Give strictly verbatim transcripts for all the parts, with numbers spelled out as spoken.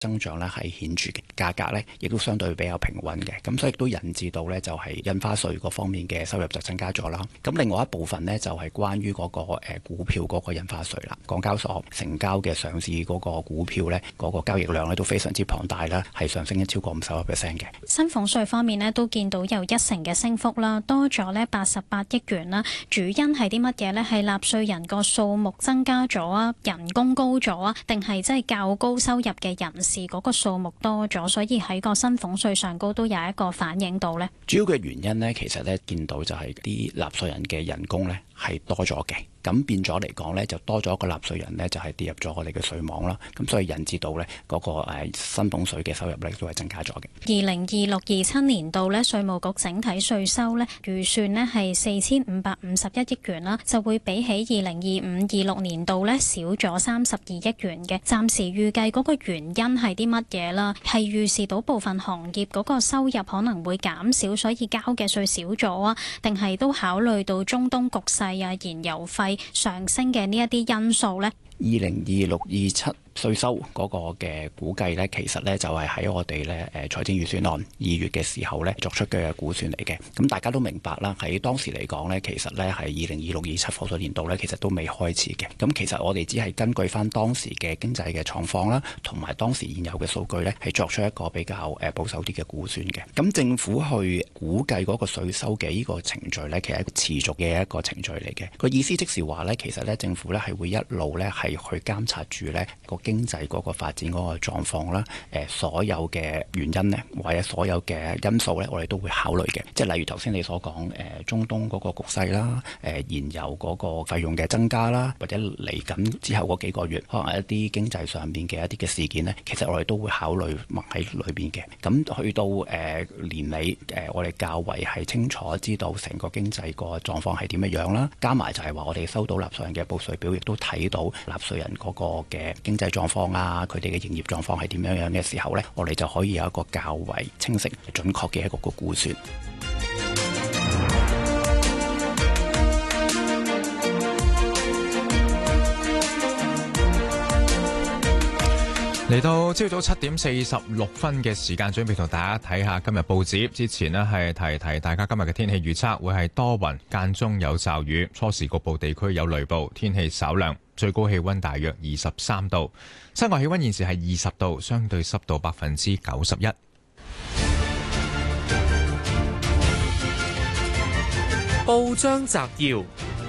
增長咧係顯著嘅，價格咧亦都相對比較平穩嘅，咁所以亦都引致到咧就係印花稅嗰方面嘅收入就增加咗啦。咁另外一部分呢，就係關於嗰個誒股票嗰個印花稅啦。港交所成交嘅上市嗰個股票咧，嗰個交易量咧都非常之龐大啦，係上升咗超過五十個 percent 嘅。 薪俸稅方面呢，都見到有一成嘅升幅啦，多咗呢八十八億元啦。主因係啲乜嘢呢？係納稅人個數目增加咗啊，人工高咗啊，定係即係較高收入嘅人士嗰個數目多咗，所以喺個薪俸稅上高都有一個反映到呢。 主要嘅原因呢，其實呢見到就係啲納稅人嘅人工呢係多咗嘅。咁變咗嚟講呢，就多咗一個納稅人呢，就係跌入咗我哋嘅稅網啦。咁所以引致到呢嗰個誒薪俸稅嘅收入呢，都係增加咗嘅。 二零二六二七年度呢，稅務局整體稅收呢預算呢係四千五百五十一億元啦，就會比起二零二五二六年度呢少咗三十二億元嘅。暫時預計嗰個原因係啲乜嘢啦？係預示到部分行業嗰個收入可能會減少，所以交嘅稅少咗啊？定係都考慮到中東局勢啊、燃油費上升嘅呢一啲因素呢？ 二零二六二七稅收嗰個嘅估計呢，其實呢就係喺我哋呢誒財政預算案二月嘅時候呢作出嘅估算嚟嘅。咁大家都明白啦，喺當時嚟講呢，其實呢係二零二六二七課稅年度呢，其實都未開始嘅。咁其實我哋只係根據翻當時嘅經濟嘅狀況啦，同埋當時現有嘅數據呢，係作出一個比較誒保守啲嘅估算嘅。咁政府去估計嗰個稅收嘅呢個程序呢，其實係一個持續嘅一個程序嚟嘅。個意思即是話呢，其實呢政府呢係會一路呢係去監察住呢個經濟嗰個發展嗰個狀況啦，誒所有嘅原因呢，或者所有嘅因素呢，我哋都會考慮嘅。即係例如頭先你所講誒中東嗰個局勢啦，誒燃油嗰個費用嘅增加啦，或者嚟緊之後嗰幾個月可能係一啲經濟上面嘅一啲嘅事件呢，其實我哋都會考慮埋喺裏邊嘅。咁去到誒年尾誒，我哋較為係清楚知道成個經濟個狀況係點樣樣啦，加埋就係話我哋收到納稅人嘅報稅表，亦都睇到納稅人嗰個嘅經濟狀況啊，佢哋嘅營業狀況係點樣樣嘅時候呢，我哋就可以有一個較為清晰、準確嘅一個個估算。 嚟到朝早七點四十六分嘅時間，準備同大家睇下今日報紙。之前呢係提提大家今日嘅天氣預測會係多雲間中有驟雨，初時局部地區有雷暴，天氣稍涼，最高氣溫大約二十三度。室外氣溫現時係二十度，相對濕度百分之九十一。 報章摘要。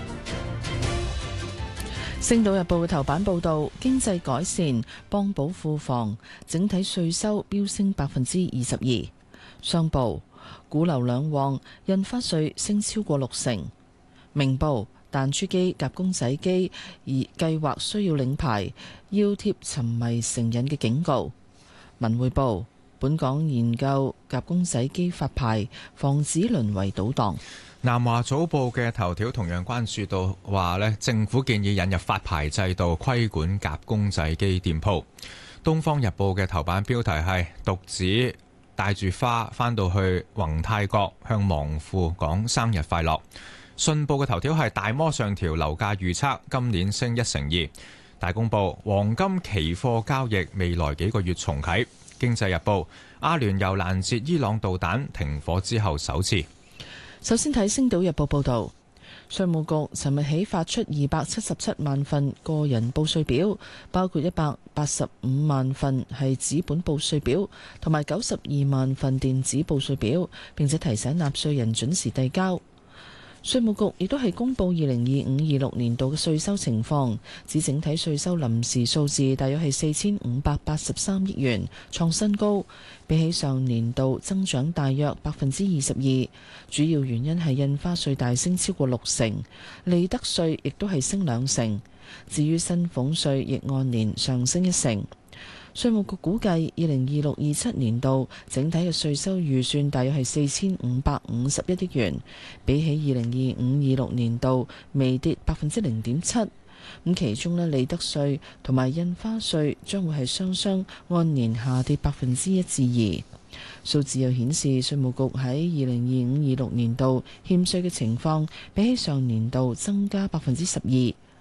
星島日報嘅頭版報導，經濟改善幫補庫房，整體稅收飆升百分之二十二。商報股樓兩旺，印花稅升超過六成。明報彈珠機夾公仔機而計劃需要領牌，要貼沉迷成癮嘅警告。文匯報本港研究夾公仔機發牌，防止淪為賭檔。 南華早報嘅頭條同樣關注到話呢，政府建議引入發牌制度，規管夾公仔機店鋪。東方日報嘅頭版標題係獨子帶住花返到去宏泰閣向亡父講生日快樂。信報嘅頭條係大摩上調樓價預測，今年升一成二。大公報黃金期貨交易未來幾個月重啟。經濟日報阿聯酋攔截伊朗導彈，停火之後首次。 首先睇《星島日報》報導，稅務局尋日起發出二百七十七萬份個人報稅表，包括一百八十五萬份係紙本報稅表，同埋九十二萬份電子報稅表，並且提醒納稅人準時遞交。稅務局亦都係公布二零二五二六年度嘅稅收情況，指整體稅收臨時數字大約係四千五百八十三億元，創新高，比起上年度增長大約百分之二十二。主要原因係印花稅大升超過六成，利得稅亦都係升兩成。至於薪俸稅亦按年上升一成。稅務局估計二零二六二七年度整體嘅稅收預算大約係四千五百五十一億元，比起二零二五二六年度微跌百分之零點七。咁其中呢，利得稅同埋印花稅將會係雙雙按年下跌百分之一至二。數字又顯示稅務局喺二零二五二六年度欠稅嘅情況比起上年度增加百分之十二。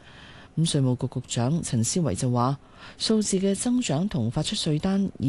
咁稅務局局長陳思維就話，數字嘅增長同發出稅單